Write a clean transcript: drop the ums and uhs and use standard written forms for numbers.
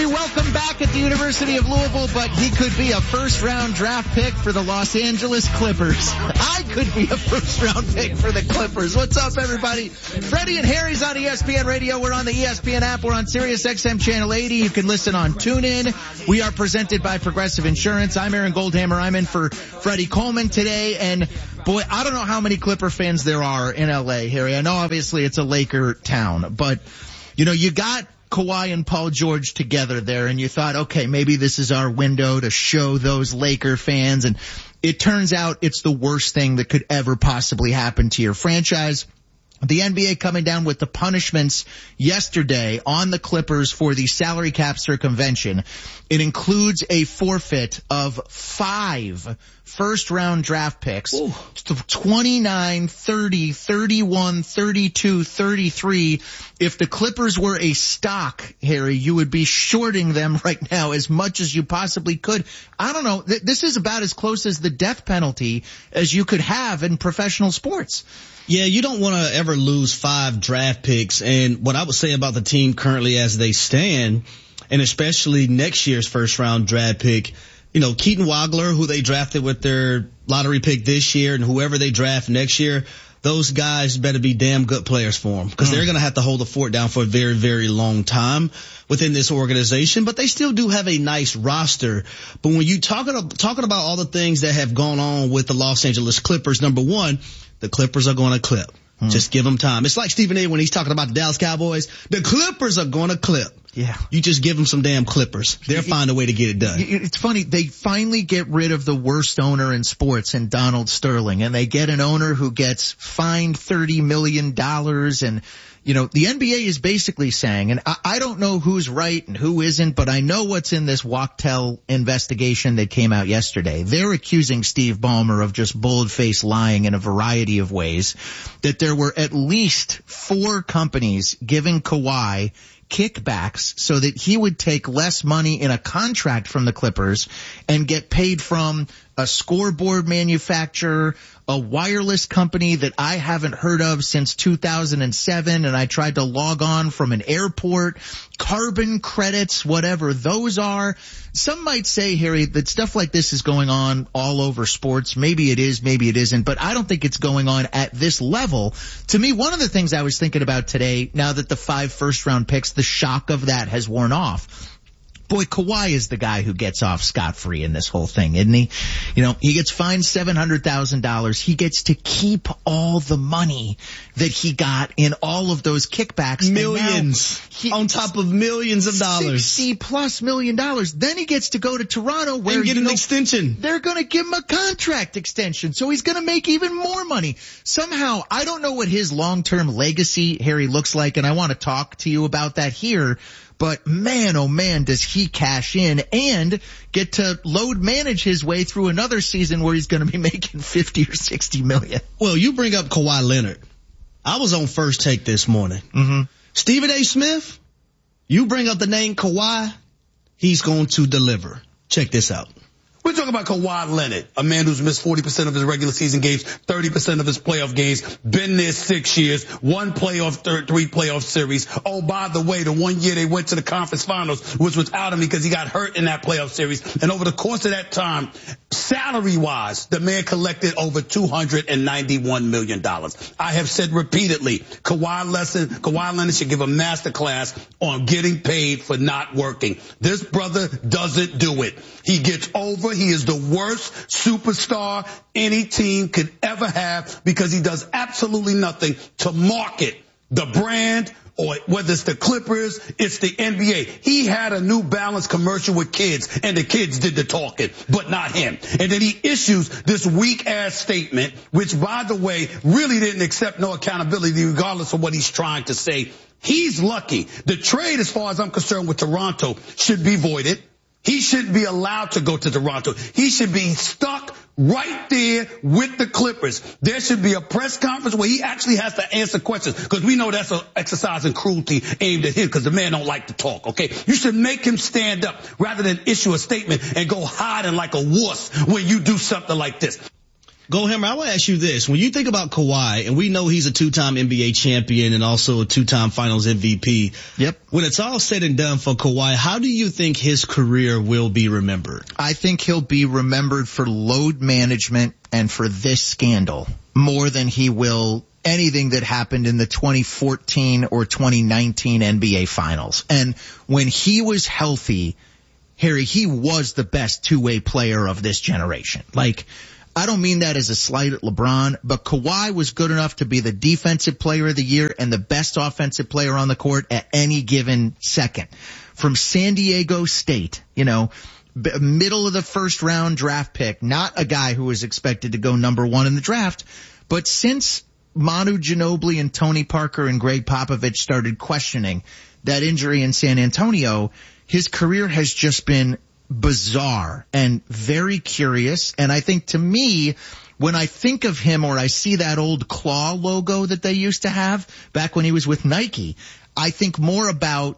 welcome back at the University of Louisville, but he could be a first-round draft pick for the Los Angeles Clippers. I could be a first-round pick for the Clippers. What's up, everybody? Freddie and Harry's on ESPN Radio. We're on the ESPN app. We're on Sirius XM Channel 80. You can listen on TuneIn. We are presented by Progressive Insurance. I'm Aaron Goldhammer. I'm in for Freddie Coleman today, and boy, I don't know how many Clipper fans there are in LA, Harry. I know obviously it's a Laker town, but you know, you got Kawhi and Paul George together there, and you thought, okay, maybe this is our window to show those Laker fans, and it turns out it's the worst thing that could ever possibly happen to your franchise. The NBA coming down with the punishments yesterday on the Clippers for the salary cap circumvention. It includes a forfeit of 5 first-round draft picks, 29, 30, 31, 32, 33. If the Clippers were a stock, Harry, you would be shorting them right now as much as you possibly could. I don't know. This is about as close as the death penalty as you could have in professional sports. Yeah, you don't want to ever lose 5 draft picks. And what I would say about the team currently as they stand, and especially next year's first-round draft pick, you know, Keaton Wagler, who they drafted with their lottery pick this year, and whoever they draft next year, those guys better be damn good players for them, because they're going to have to hold the fort down for a very, very long time within this organization. But they still do have a nice roster. But when you talking about all the things that have gone on with the Los Angeles Clippers, number one, the Clippers are going to clip. Just give them time. It's like Stephen A. when he's talking about the Dallas Cowboys. The Clippers are going to clip. Yeah. You just give them some damn Clippers. They'll find a way to get it done. It's funny. They finally get rid of the worst owner in sports in Donald Sterling, and they get an owner who gets fined $30 million. And, you know, the NBA is basically saying, and I don't know who's right and who isn't, but I know what's in this Wachtell investigation that came out yesterday. They're accusing Steve Ballmer of just bold-faced lying in a variety of ways, that there were at least 4 companies giving Kawhi kickbacks so that he would take less money in a contract from the Clippers and get paid from a scoreboard manufacturer, a wireless company that I haven't heard of since 2007, and I tried to log on from an airport, carbon credits, whatever those are. Some might say, Harry, that stuff like this is going on all over sports. Maybe it is, maybe it isn't, but I don't think it's going on at this level. To me, one of the things I was thinking about today, now that the 5 first-round picks, the shock of that has worn off. Boy, Kawhi is the guy who gets off scot-free in this whole thing, isn't he? You know, he gets fined $700,000. He gets to keep all the money that he got in all of those kickbacks. Millions. On top of millions of dollars. $60+ million. Then he gets to go to Toronto where and get an extension. They're going to give him a contract extension. So he's going to make even more money. Somehow, I don't know what his long-term legacy, Harry, looks like, and I want to talk to you about that here. But man, oh man, does he cash in and get to load manage his way through another season where he's going to be making 50 or 60 million. Well, you bring up Kawhi Leonard. I was on First Take this morning. Stephen A. Smith, you bring up the name Kawhi, he's going to deliver. Check this out. We're talking about Kawhi Leonard, a man who's missed 40% of his regular season games, 30% of his playoff games, been there 6 years, 1 playoff, 3 playoff series. Oh, by the way, the 1 year they went to the conference finals, which was out of me because he got hurt in that playoff series. And over the course of that time, salary-wise, the man collected over $291 million. I have said repeatedly, Kawhi Leonard should give a master class on getting paid for not working. This brother doesn't do it. He gets over. He is the worst superstar any team could ever have because he does absolutely nothing to market the brand, or whether it's the Clippers, it's the NBA. He had a New Balance commercial with kids, and the kids did the talking, but not him. And then he issues this weak-ass statement, which, by the way, really didn't accept no accountability regardless of what he's trying to say. He's lucky. The trade, as far as I'm concerned, with Toronto should be voided. He shouldn't be allowed to go to Toronto. He should be stuck right there with the Clippers. There should be a press conference where he actually has to answer questions, because we know that's an exercise in cruelty aimed at him because the man don't like to talk, okay? You should make him stand up rather than issue a statement and go hiding like a wuss when you do something like this. Goldhammer, I will ask you this. When you think about Kawhi, and we know he's a 2-time NBA champion and also a 2-time finals MVP. Yep. When it's all said and done for Kawhi, how do you think his career will be remembered? I think he'll be remembered for load management and for this scandal more than he will anything that happened in the 2014 or 2019 NBA finals. And when he was healthy, Harry, he was the best two-way player of this generation. Like, I don't mean that as a slight at LeBron, but Kawhi was good enough to be the defensive player of the year and the best offensive player on the court at any given second. From San Diego State, middle of the first round draft pick, not a guy who was expected to go number 1 in the draft, but since Manu Ginobili and Tony Parker and Greg Popovich started questioning that injury in San Antonio, his career has just been bizarre and very curious. And I think to me, when I think of him or I see that old claw logo that they used to have back when he was with Nike, I think more about